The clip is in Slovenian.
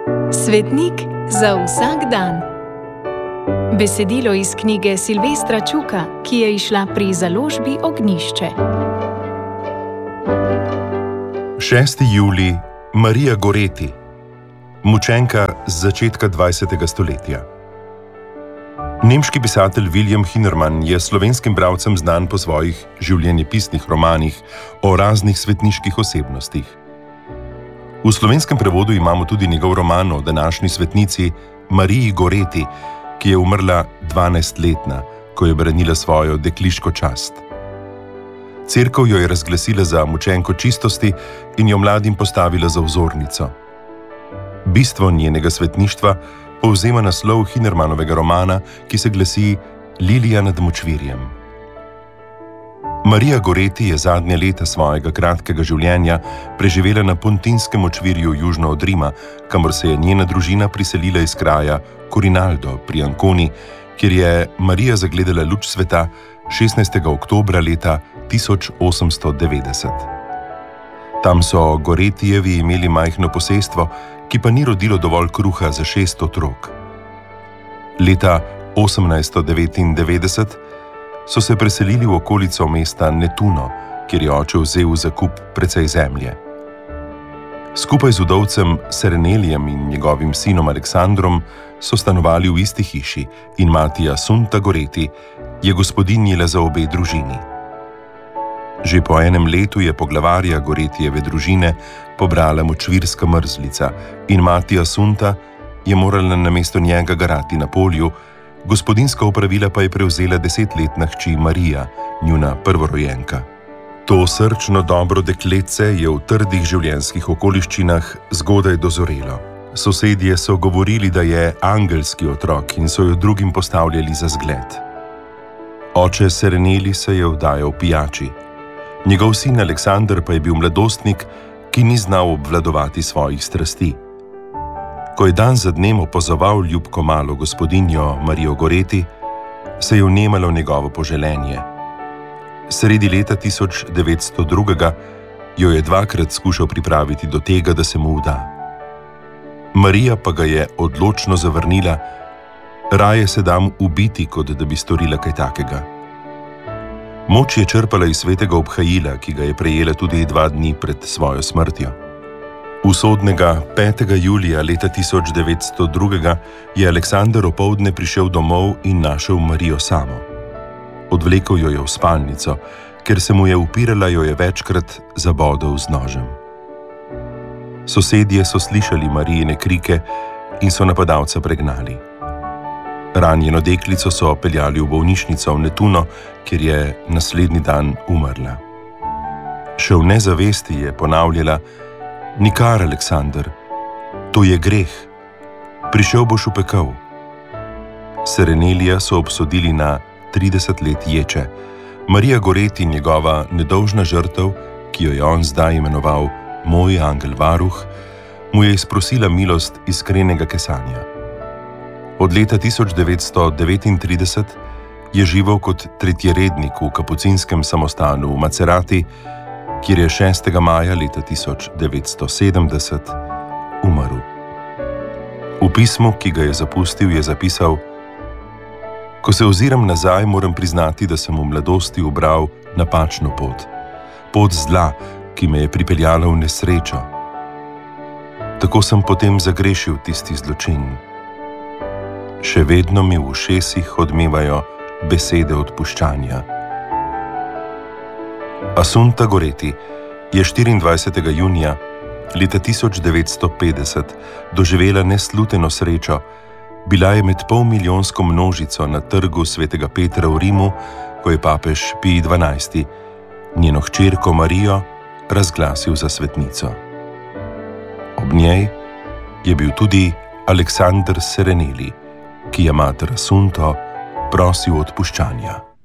Svetnik za vsak dan. Besedilo iz knjige Silvestra Čuka, ki je izšla pri založbi Ognjišče. 6. julij, Marija Goreti, mučenka z začetka 20. stoletja. Nemški pisatelj William Hinnermann je slovenskim bralcem znan po svojih življenjepisnih romanih o raznih svetniških osebnostih. V slovenskem prevodu imamo tudi njegov roman o današnji svetnici Mariji Goreti, ki je umrla 12-letna, ko je branila svojo dekliško čast. Cerkev jo je razglasila za mučenko čistosti in jo mladim postavila za vzornico. Bistvo njenega svetništva povzema naslov Hinnermannovega romana, ki se glasi Lilija nad močvirjem. Marija Goreti je zadnje leta svojega kratkega življenja preživela na Pontinskem močvirju južno od Rima, kamor se je njena družina priselila iz kraja Corinaldo pri Anconi, kjer je Marija zagledala luč sveta 16. oktobra leta 1890. Tam so Goretijevi imeli majhno posestvo, ki pa ni rodilo dovolj kruha za 6 otrok. Leta 1899 so se preselili v okolico mesta Nettuno, kjer je oče vzel v zakup precej zemlje. Skupaj z udovcem Serenelijem in njegovim sinom Aleksandrom so stanovali v isti hiši in mati Assunta Goreti je gospodinjila za obe družini. Že po enem letu je poglavarja Goretijeve družine pobrala močvirska mrzlica in mati Assunta je morala namesto njega garati na polju, gospodinjska opravila pa je prevzela 10-letna hči Marija, njuna prvorojenka. To srčno dobro dekletce je v trdih življenjskih okoliščinah zgodaj dozorelo. Sosedje so govorili, da je angelski otrok in so jo drugim postavljali za zgled. Oče Sereneli se je vdajal pijači. Njegov sin Aleksander pa je bil mladostnik, ki ni znal obvladovati svojih strasti. Ko je dan za dnem opazoval ljubko malo gospodinjo Marijo Goreti, se je vnemalo njegovo poželenje. Sredi leta 1902 jo je dvakrat skušal pripraviti do tega, da se mu vda. Marija pa ga je odločno zavrnila, raje se dam ubiti, kot da bi storila kaj takega. Moč je črpala iz svetega obhajila, ki ga je prejela tudi 2 dni pred svojo smrtjo. Usodnega 5. julija leta 1902 je Aleksander opoldne prišel domov in našel Marijo samo. Odvlekel jo je v spalnico, ker se mu je upirala, jo je večkrat zabodel z nožem. Sosedje so slišali Marijine krike in so napadalca pregnali. Ranjeno deklico so peljali v bolnišnico v Nettuno, kjer je naslednji dan umrla. Še v nezavesti je ponavljala: "Nikar, Aleksander, to je greh. Prišel boš v pekel." Serenelija so obsodili na 30 let ječe. Marija Goreti, njegova nedolžna žrtev, ki jo je on zdaj imenoval Moj angel varuh, mu je izprosila milost iskrenega kesanja. Od leta 1939 je živel kot tretjerednik v kapucinskem samostanu v Macerati, kjer je 6. maja leta 1970 umrl. V pismu, ki ga je zapustil, je zapisal: "Ko se oziram nazaj, moram priznati, da sem v mladosti ubral napačno pot. Pot zla, ki me je pripeljala v nesrečo. Tako sem potem zagrešil tisti zločin. Še vedno mi v ušesih odmevajo besede odpuščanja." Assunta Goreti je 24. junija leta 1950 doživela nesluteno srečo. Bila je med polmilijonsko množico na trgu svetega Petra v Rimu, ko je papež Pij XII. Njeno hčerko Marijo razglasil za svetnico. Ob njej je bil tudi Aleksander Sereneli, ki je mater Assunto prosil odpuščanja.